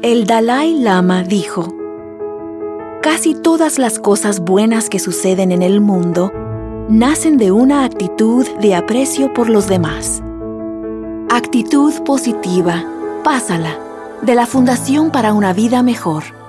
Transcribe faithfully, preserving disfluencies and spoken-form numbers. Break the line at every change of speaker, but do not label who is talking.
El Dalai Lama dijo: "Casi todas las cosas buenas que suceden en el mundo nacen de una actitud de aprecio por los demás". Actitud positiva, Pásala, de la Fundación para una Vida Mejor.